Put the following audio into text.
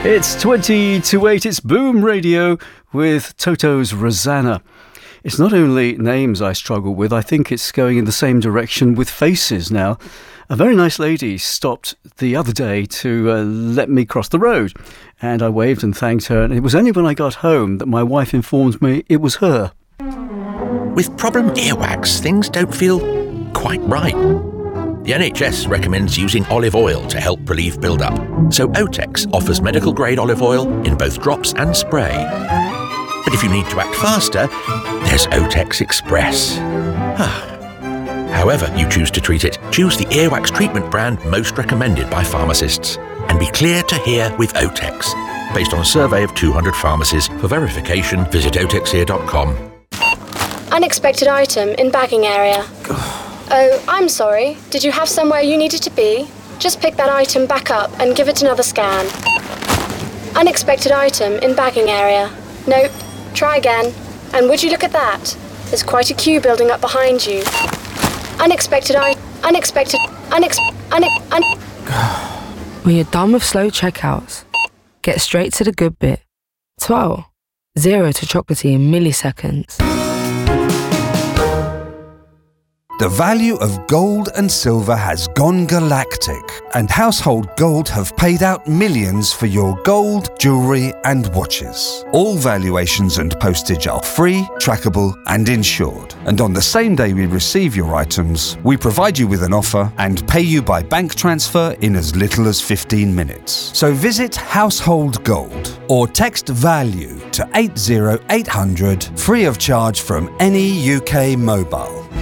It's 20 to 8, it's Boom Radio with Toto's Rosanna. It's not only names I struggle with, I think it's going in the same direction with faces now. A very nice lady stopped the other day to let me cross the road, and I waved and thanked her, and it was only when I got home that my wife informed me it was her. With problem earwax, things don't feel quite right. The NHS recommends using olive oil to help relieve build-up, so Otex offers medical-grade olive oil in both drops and spray. But if you need to act faster, there's Otex Express. However you choose to treat it, choose the earwax treatment brand most recommended by pharmacists. And be clear to hear with Otex. Based on a survey of 200 pharmacies. For verification, visit otexear.com. Unexpected item in bagging area. Oh, I'm sorry. Did you have somewhere you needed to be? Just pick that item back up and give it another scan. Unexpected item in bagging area. Nope. Try again. And would you look at that? There's quite a queue building up behind you. When you're done with slow checkouts, get straight to the good bit. 12. 0 to chocolatey in milliseconds. The value of gold and silver has gone galactic, and Household Gold have paid out millions for your gold, jewellery and watches. All valuations and postage are free, trackable and insured. And on the same day we receive your items, we provide you with an offer and pay you by bank transfer in as little as 15 minutes. So visit Household Gold or text VALUE to 80800 free of charge from any UK mobile.